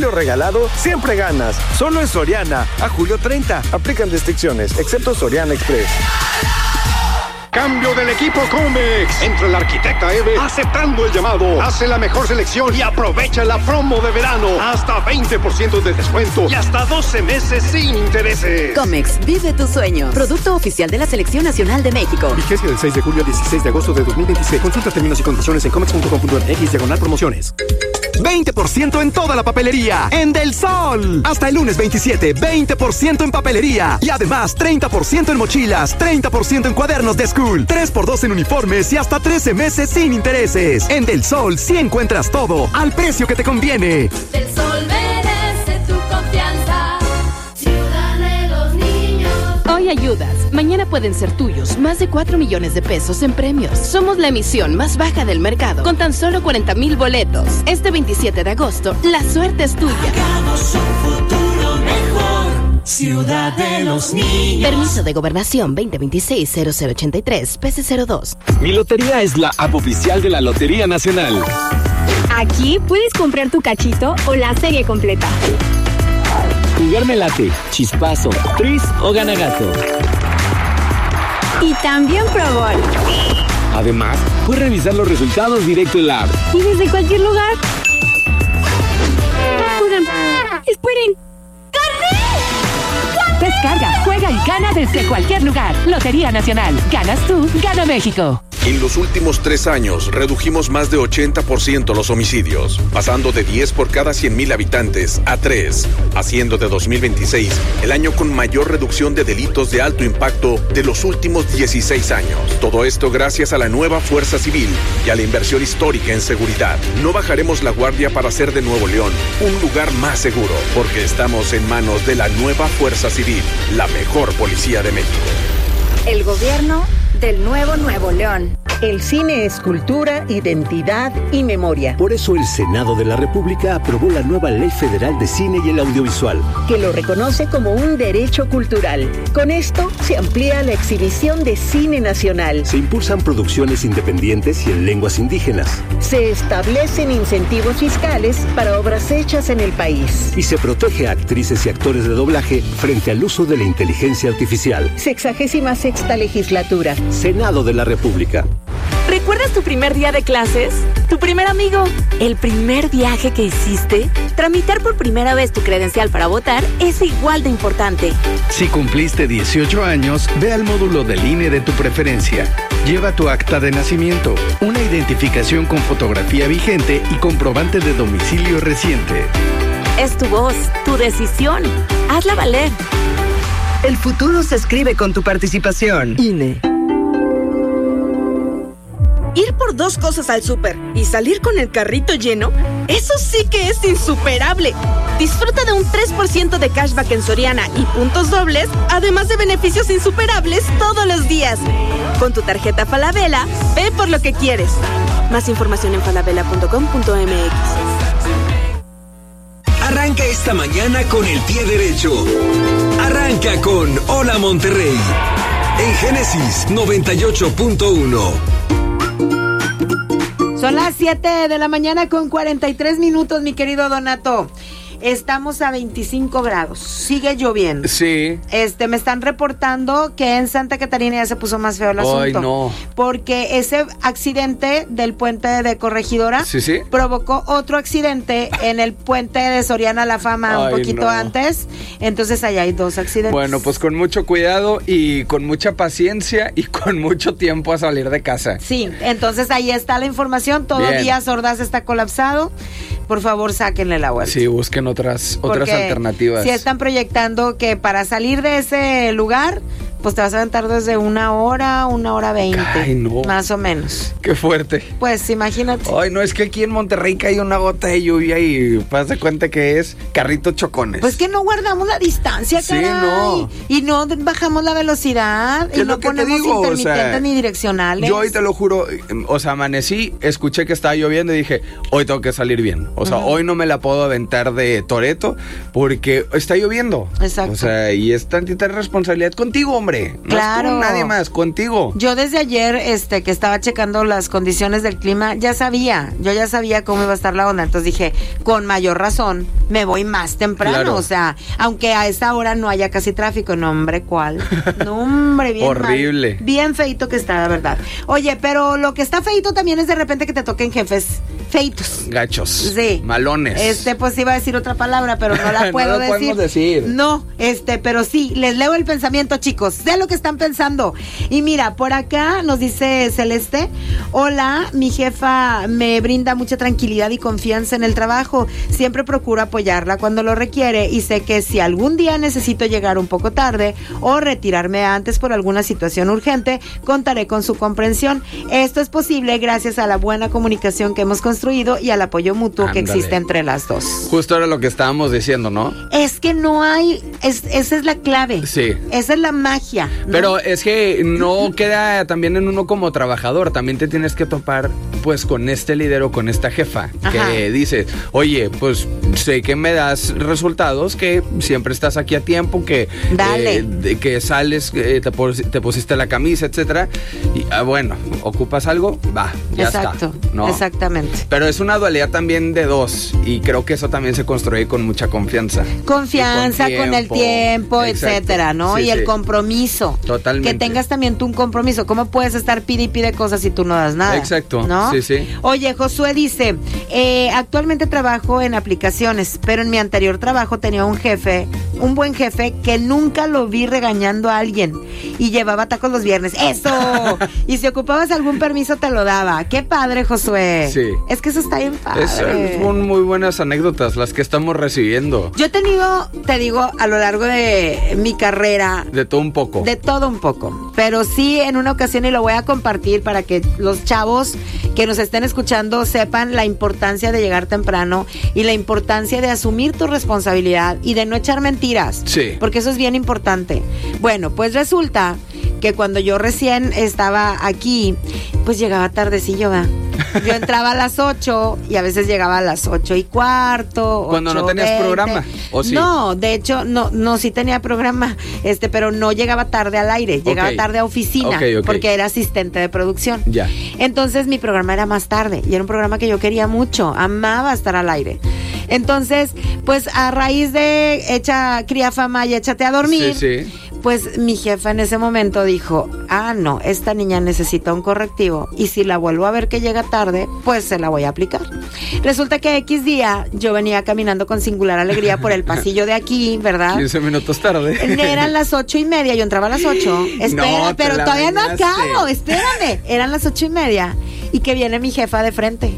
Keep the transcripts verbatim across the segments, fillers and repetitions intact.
julio regalado, siempre ganas. Solo en Soriana, a julio treinta. Aplican restricciones, excepto Soriana Express. Cambio del equipo Comex. Entra la arquitecta Eve aceptando el llamado. Hace la mejor selección y aprovecha la promo de verano. Hasta veinte por ciento de descuento y hasta doce meses sin intereses. Comex, vive tu sueño. Producto oficial de la Selección Nacional de México. Vigencia del seis de julio al dieciséis de agosto de dos mil veintiséis. Consulta términos y condiciones en comex punto com punto m x diagonal promociones. veinte por ciento en toda la papelería. En Del Sol. Hasta el lunes veintisiete, veinte por ciento en papelería. Y además, treinta por ciento en mochilas, treinta por ciento en cuadernos de school, tres por dos en uniformes y hasta trece meses sin intereses. En Del Sol sí encuentras todo al precio que te conviene. Del Sol merece tu confianza. Ciudad de los niños. Hoy ayudas, mañana pueden ser tuyos más de cuatro millones de pesos en premios. Somos la emisión más baja del mercado, con tan solo cuarenta mil boletos. Este veintisiete de agosto, la suerte es tuya. Hagamos un futuro mejor. Ciudad de los niños. Permiso de Gobernación veinte veintiséis cero cero ochenta y tres, P C cero dos. Mi Lotería es la app oficial de la Lotería Nacional. Aquí puedes comprar tu cachito o la serie completa. Jugar me late, chispazo, tris o ganagato. Y también Pro Bowl. Además, puedes revisar los resultados directo en la app. Y desde cualquier lugar. Oigan, esperen. Descarga, juega y gana desde cualquier lugar. Lotería Nacional. Ganas tú, gana México. En los últimos tres años redujimos más de ochenta por ciento los homicidios, pasando de diez por cada cien mil habitantes a tres, haciendo de dos mil veintiséis el año con mayor reducción de delitos de alto impacto de los últimos dieciséis años. Todo esto gracias a la nueva Fuerza Civil y a la inversión histórica en seguridad. No bajaremos la guardia para hacer de Nuevo León un lugar más seguro, porque estamos en manos de la nueva Fuerza Civil, la mejor policía de México. El gobierno del nuevo Nuevo León. El cine es cultura, identidad y memoria. Por eso el Senado de la República aprobó la nueva Ley Federal de Cine y el Audiovisual, que lo reconoce como un derecho cultural. Con esto se amplía la exhibición de cine nacional. Se impulsan producciones independientes y en lenguas indígenas. Se establecen incentivos fiscales para obras hechas en el país. Y se protege a actrices y actores de doblaje frente al uso de la inteligencia artificial. Sexagésima sexta legislatura. Senado de la República. ¿Recuerdas tu primer día de clases? ¿Tu primer amigo? ¿El primer viaje que hiciste? Tramitar por primera vez tu credencial para votar es igual de importante. Si cumpliste dieciocho años, ve al módulo del I N E de tu preferencia. Lleva tu acta de nacimiento, una identificación con fotografía vigente y comprobante de domicilio reciente. Es tu voz, tu decisión. Hazla valer. El futuro se escribe con tu participación. I N E. Ir por dos cosas al súper y salir con el carrito lleno, eso sí que es insuperable. Disfruta de un tres por ciento de cashback en Soriana y puntos dobles, además de beneficios insuperables todos los días. Con tu tarjeta Falabella, ve por lo que quieres. Más información en falabella punto com punto m x. Arranca esta mañana con el pie derecho. Arranca con Hola Monterrey. En Génesis noventa y ocho punto uno. Son las siete de la mañana con cuarenta y tres minutos, mi querido Donato. Estamos a veinticinco grados. Sigue lloviendo. Sí. Este, me están reportando que en Santa Catarina ya se puso más feo el asunto. Ay, no. Porque ese accidente del puente de Corregidora sí, sí. provocó otro accidente en el puente de Soriana La Fama. Ay, un poquito no. antes. Entonces allá hay dos accidentes. Bueno, pues con mucho cuidado y con mucha paciencia y con mucho tiempo a salir de casa. Sí, entonces ahí está la información. Todavía Ordaz está colapsado. Por favor, sáquenle la vuelta. Sí, busquen otras, otras alternativas. Si están proyectando que para salir de ese lugar, pues te vas a aventar desde una hora, una hora veinte. Ay, no. Más o menos. Qué fuerte. Pues imagínate. Ay, no, es que aquí en Monterrey cae una gota de lluvia y haz de cuenta que es carritos chocones. Pues que no guardamos la distancia, caray. Sí, no. Y no bajamos la velocidad. Y no ponemos digo, intermitentes o sea, ni direccionales. Yo hoy te lo juro, o sea, amanecí, escuché que estaba lloviendo y dije, hoy tengo que salir bien. O sea, uh-huh. hoy no me la puedo aventar de Toreto porque está lloviendo. Exacto. O sea, y es tantita responsabilidad contigo, hombre. No Claro. es con nadie más, contigo. Yo desde ayer, este, que estaba checando las condiciones del clima, ya sabía, yo ya sabía cómo iba a estar la onda, entonces dije, con mayor razón, me voy más temprano, Claro. o sea, aunque a esta hora no haya casi tráfico, no hombre, ¿cuál? No hombre, bien Horrible. mal. Bien feito que está, la verdad. Oye, pero lo que está feito también es de repente que te toquen jefes feitos. Gachos. Sí. Malones. Este, pues iba a decir otra palabra, pero no la puedo No lo decir. podemos decir. No, este, pero sí, les leo el pensamiento, chicos. Sé lo que están pensando. Y mira, por acá nos dice Celeste: hola, mi jefa me brinda mucha tranquilidad y confianza en el trabajo. Siempre procuro apoyarla cuando lo requiere y sé que si algún día necesito llegar un poco tarde o retirarme antes por alguna situación urgente, contaré con su comprensión. Esto es posible gracias a la buena comunicación que hemos construido y al apoyo mutuo que Ándale. existe entre las dos. Justo era lo que estábamos diciendo, ¿no? Es que no hay, es, esa es la clave. Sí. Esa es la magia. ¿no? Pero es que no queda también en uno como trabajador, también te tienes que topar pues con este líder o con esta jefa. Ajá. Que dice, oye, pues sé que me das resultados, que siempre estás aquí a tiempo, que, Dale. eh, de- que sales, que te, pos- te pusiste la camisa, etcétera. Y ah, bueno, ¿ocupas algo? Va, ya Exacto, está. ¿no? exactamente. Pero es una dualidad también de dos y creo que eso también se construye con mucha confianza. Confianza Y con, el tiempo, Exacto. etcétera, ¿no? Sí, y el sí. compromiso. Totalmente. Que tengas también tú un compromiso. ¿Cómo puedes estar pide y pide cosas si tú no das nada? Exacto, ¿no? sí, sí. Oye, Josué dice, eh, actualmente trabajo en aplicaciones, pero en mi anterior trabajo tenía un jefe, un buen jefe, que nunca lo vi regañando a alguien y llevaba tacos los viernes. ¡Eso! Y si ocupabas algún permiso te lo daba. ¡Qué padre, Josué! Sí. Es que eso está bien padre. Es- son muy buenas anécdotas las que estamos recibiendo. Yo he tenido, te digo, a lo largo de mi carrera, De todo un poco. de todo un poco, pero sí en una ocasión, y lo voy a compartir para que los chavos que nos estén escuchando sepan la importancia de llegar temprano y la importancia de asumir tu responsabilidad y de no echar mentiras. Sí. Porque eso es bien importante. Bueno, pues resulta que cuando yo recién estaba aquí, pues llegaba tardecillo, ¿verdad? Yo entraba a las ocho y a veces llegaba a las ocho y cuarto. Cuando no ocho tenías veinte. programa, ¿o sí? No, de hecho, no, no, sí tenía programa, este, pero no llegaba tarde al aire, llegaba Ok. tarde a oficina, Ok, ok. porque era asistente de producción. Ya. Entonces mi programa era más tarde y era un programa que yo quería mucho, amaba estar al aire. Entonces, pues a raíz de echa cría fama y échate a dormir, Sí, sí. pues mi jefa en ese momento dijo, ah, no, esta niña necesita un correctivo y si la vuelvo a ver que llega tarde, pues se la voy a aplicar. Resulta que X día yo venía caminando con singular alegría por el pasillo de aquí, ¿verdad? quince minutos tarde. Eran las ocho y media, yo entraba a las ocho. Espera, No, te pero la todavía no bañaste. acabo, espérame. Eran las ocho y media y que viene mi jefa de frente.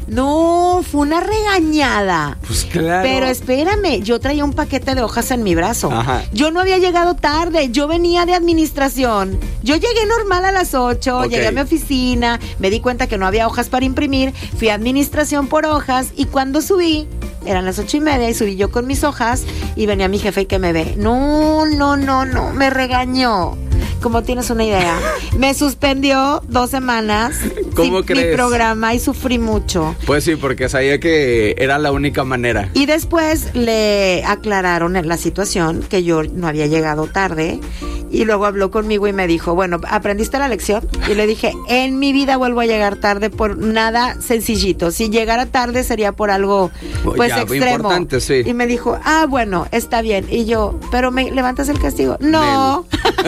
No, fue una regañada. Pues claro. Pero espérame, yo traía un paquete de hojas en mi brazo. Ajá. Yo no había llegado tarde, yo venía de administración. Yo llegué normal a las ocho, Ok. llegué a mi oficina, me di cuenta que no había hojas para imprimir, fui a administración por hojas y cuando subí, eran las ocho y media y subí yo con mis hojas y venía mi jefe y que me ve. No, no, no, no, me regañó. Como tienes una idea, me suspendió dos semanas ¿Cómo sin crees? mi programa y sufrí mucho. Pues sí, porque sabía que era la única manera. Y después le aclararon la situación, que yo no había llegado tarde. Y luego habló conmigo y me dijo, bueno, ¿aprendiste la lección? Y le dije, en mi vida vuelvo a llegar tarde por nada sencillito. Si llegara tarde sería por algo, pues, Ya, extremo. importante, sí. Y me dijo, ah, bueno, está bien. Y yo, ¿pero me levantas el castigo? No.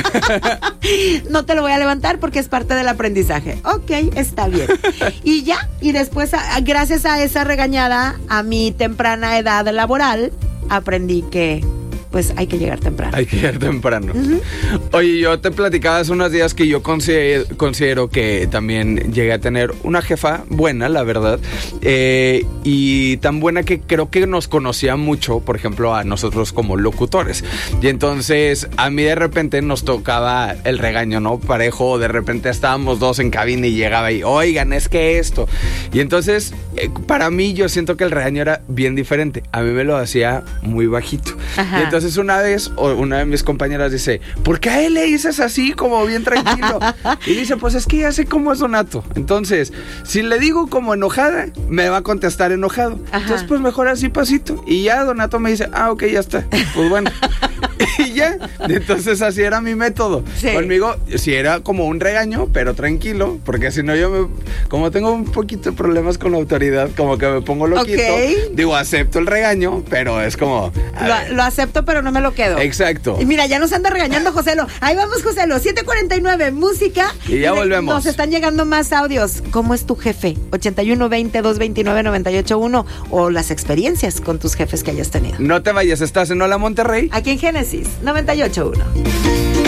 No te lo voy a levantar porque es parte del aprendizaje. Ok, está bien. Y ya, y después, a- gracias a esa regañada, a mi temprana edad laboral, aprendí que pues hay que llegar temprano. Hay que llegar temprano. Oye, yo te platicaba hace unos días que yo considero, considero que también llegué a tener una jefa buena, la verdad, eh, y tan buena que creo que nos conocía mucho, por ejemplo, a nosotros como locutores. Y entonces a mí de repente nos tocaba el regaño, ¿no? Parejo, de repente estábamos dos en cabina y llegaba y, oigan, es que esto. Y entonces, eh, para mí yo siento que el regaño era bien diferente. A mí me lo hacía muy bajito. Ajá. Y entonces una vez, o una de mis compañeras dice, ¿por qué a él le dices así como bien tranquilo? Y dice, pues es que ya sé cómo es Donato. Entonces, si le digo como enojada, me va a contestar enojado. Ajá. Entonces, pues mejor así pasito. Y ya Donato me dice, ah, ok, ya está. Pues bueno. Y ya. Entonces así era mi método. Sí. Conmigo sí era como un regaño, pero tranquilo, porque si no yo me, como tengo un poquito de problemas con la autoridad, como que me pongo loquito. Okay. Digo, acepto el regaño, pero es como... Lo, lo acepto, pero no me lo quedo. Exacto. Y mira, ya nos anda regañando Joselo. Ahí vamos, Joselo, siete cuarenta y nueve, música. Y ya y volvemos. Nos están llegando más audios. ¿Cómo es tu jefe? ochenta y uno veinte, doscientos veintinueve, noventa y ocho uno o las experiencias con tus jefes que hayas tenido. No te vayas, estás en Hola Monterrey. Aquí en Génesis noventa y ocho uno.